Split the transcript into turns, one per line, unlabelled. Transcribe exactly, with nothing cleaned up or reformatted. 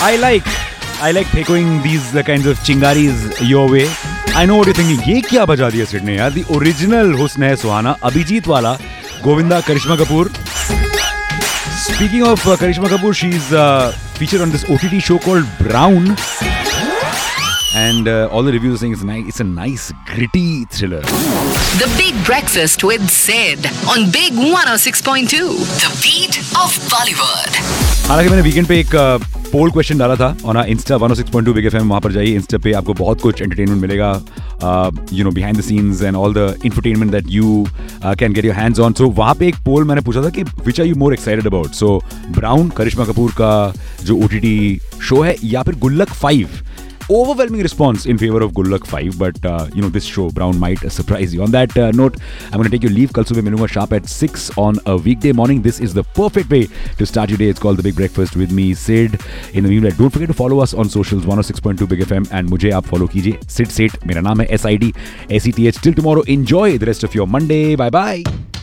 I like, I like echoing these uh, kinds of chingaris your way. I know what you're thinking. ये क्या बजा दिया सिड ने यार? The original हुस्न है सुहाना, अभिजीत वाला, गोविंदा, करिश्मा Kapoor. Speaking of uh, Karishma Kapoor, she's uh, featured on this O T T show called Brown. And uh, all the reviews are saying it's nice. It's a nice, gritty thriller.
The Big Breakfast with Sid on Big one oh six point two. The beat of Bollywood.
हालांकि मैंने weekend पे एक पोल question डाला था on Insta one oh six point two big FM. वहाँ पर जाइए, Insta पे आपको बहुत कुछ एंटरटेनमेंट मिलेगा, you know, behind the scenes and all the infotainment that you can get your hands on. सो वहाँ पे एक पोल मैंने पूछा था कि which are you more excited about. So brown, करिश्मा कपूर का जो ओटीटी शो है, या फिर गुल्लक five. Overwhelming response in favor of Gullak five, but uh, you know, this show Brown might uh, surprise you. On that uh, note, I'm going to take your leave. Kal subah milunga sharp at six on a weekday morning. This is the perfect way to start your day. It's called The Big Breakfast with me, Sid. In the meanwhile, don't forget to follow us on socials, one oh six point two Big F M, and मुझे आप follow कीजिए, Sid Seth. मेरा नाम है S I D S E T H. Till tomorrow, enjoy the rest of your Monday. Bye bye.